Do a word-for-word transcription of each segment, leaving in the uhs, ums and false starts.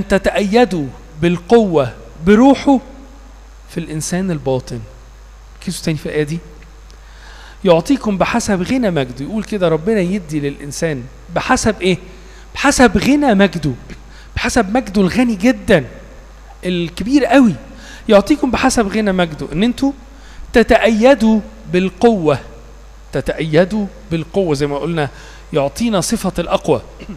أن تتأيدوا بالقوة بروحه في الإنسان الباطن. كيسوا تاني في الآية دي، يعطيكم بحسب غنى مجده. يقول كده ربنا يدي للإنسان بحسب إيه؟ بحسب غنى مجده، بحسب مجده الغني جدا الكبير قوي. يعطيكم بحسب غنى مجده ان انتوا تتأيدوا بالقوة، تتأيدوا بالقوة زي ما قلنا، يعطينا صفة الأقوى.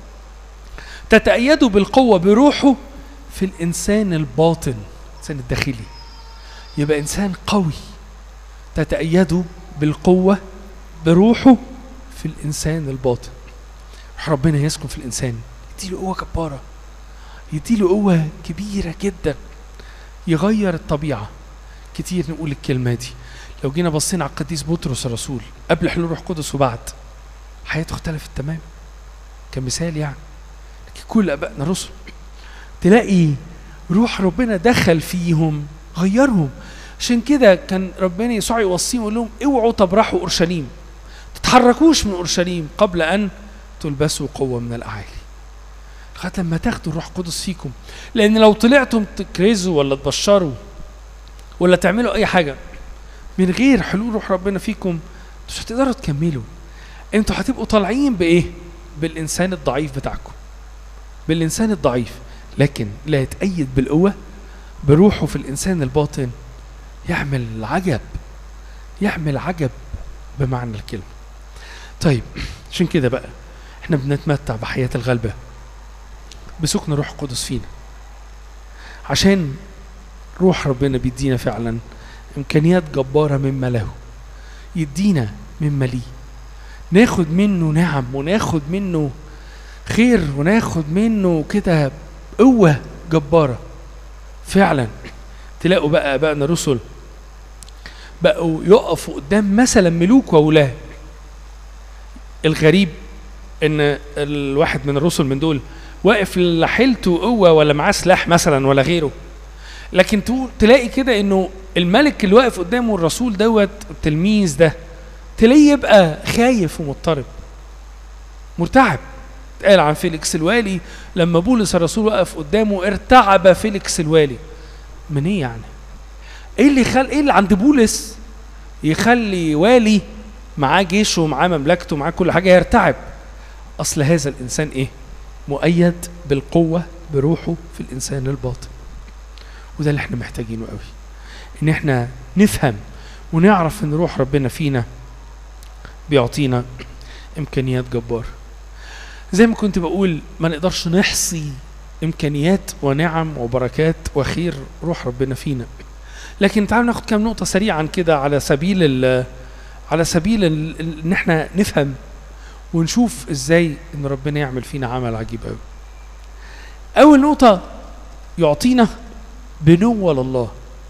تتأيدوا بالقوة بروحه في الإنسان الباطن، الإنسان الداخلي، يبقى إنسان قوي. تتأيدوا بالقوة بروحه في الإنسان الباطن. ربنا يسكن في الإنسان، يديله قوة كبارة، يديله قوة كبيرة جدا، يغير الطبيعة. كتير نقول الكلمة دي، لو جينا بصينا على القديس بطرس الرسول قبل حلول روح قدس وبعد، حياته اختلفت تمام كمثال يعني. لكن كل أبائنا الرسل تلاقي روح ربنا دخل فيهم غيرهم. عشان كده كان ربنا يسوع يوصيهم يقول لهم اوعوا تبرحوا أورشليم، تتحركوش من أورشليم قبل أن تلبسوا قوة من الأعالي، لغاية لما تاخدوا الروح القدس فيكم. لأن لو طلعتم تكرزوا ولا تبشروا ولا تعملوا أي حاجة من غير حلول روح ربنا فيكم، مش هتقدروا تكملوا. انتوا هتبقوا طالعين بإيه؟ بالإنسان الضعيف بتاعكم، بالإنسان الضعيف. لكن لا يتأيد بالقوة بروحه في الإنسان الباطن، يعمل عجب، يعمل عجب بمعنى الكلمة. طيب عشان كده بقى احنا بنتمتع بحياة الغلبة بسكن روح القدس فينا، عشان روح ربنا بيدينا فعلا إمكانيات جبارة مما له، يدينا مما ليه، ناخد منه نعم وناخد منه خير وناخد منه كده قوة جبارة فعلا. تلاقوا بقى أبائنا الرسل بقوا يقفوا قدام مثلا ملوك وولاه. الغريب ان الواحد من الرسل من دول واقف لا حيلته قوة ولا معاه سلاح مثلا ولا غيره، لكن تلاقي كده انه الملك اللي واقف قدامه الرسول دوت التلميذ ده تلاقيه يبقى خايف ومضطرب مرتعب. قال عن فيليكس الوالي لما بولس الرسول وقف قدامه ارتعب فيليكس الوالي. من ايه يعني؟ ايه اللي خل... ايه اللي عند بولس يخلي والي معاه جيشه ومعاه مملكته ومعاه كل حاجة يرتعب؟ اصل هذا الانسان ايه؟ مؤيد بالقوة بروحه في الانسان الباطن. وده اللي احنا محتاجينه قوي، ان احنا نفهم ونعرف ان روح ربنا فينا بيعطينا امكانيات جبارة. زي ما كنت بقول ما نقدرش نحصي امكانيات ونعم وبركات وخير روح ربنا فينا، لكن تعالوا ناخد كام نقطة سريعا كده على سبيل ال على سبيل ال ان احنا نفهم ونشوف ازاي ان ربنا يعمل فينا عمل عجيب قوي. اول نقطة، يعطينا بنوة لله.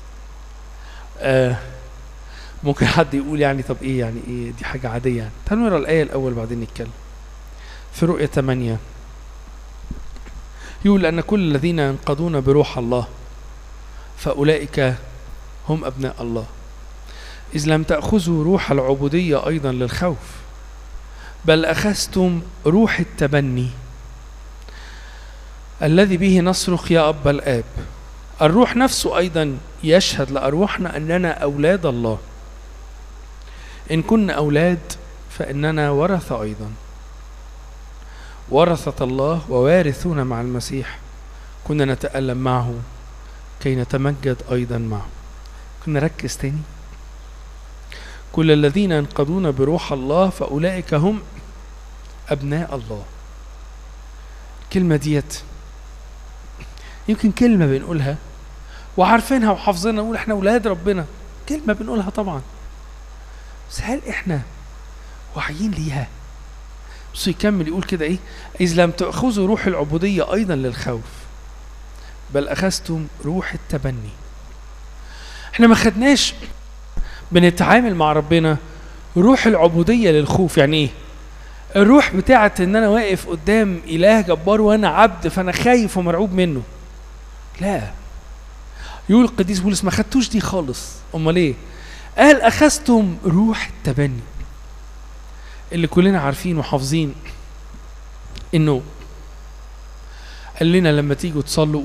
آه ممكن حد يقول يعني طب ايه يعني ايه دي حاجة عادية يعني. تعالوا نقرا الآية الأول بعدين نتكلم. في رؤية ثمانية يقول أن كل الذين ينقضون بروح الله فأولئك هم أبناء الله، إذ لم تأخذوا روح العبودية أيضا للخوف، بل أخذتم روح التبني الذي به نصرخ يا أبا الآب. الروح نفسه أيضا يشهد لأرواحنا أننا أولاد الله. إن كنا أولاد فإننا ورثة أيضا، ورثة الله ووارثون مع المسيح، كنا نتألم معه كي نتمجد أيضا معه. كنا نركز تاني، كل الذين ينقضون بروح الله فأولئك هم أبناء الله. الكلمة ديت يمكن كلمة بنقولها وعارفينها وحافظينها، نقول احنا أولاد ربنا، كلمة بنقولها طبعا، بس هل احنا واعيين ليها؟ بس يكمل يقول كده ايه؟ إذ لم تأخذوا روح العبودية أيضا للخوف، بل أخذتم روح التبني. احنا ما خدناش بنتعامل مع ربنا روح العبودية للخوف. يعني ايه؟ الروح بتاعت ان انا واقف قدام اله جبار وانا عبد فانا خايف ومرعوب منه. لا، يقول القديس بولس ما خدتوش دي خالص. امال ايه؟ قال اخذتم روح التبني، اللي كلنا عارفين وحافظين انه قال لنا لما تيجوا تصلوا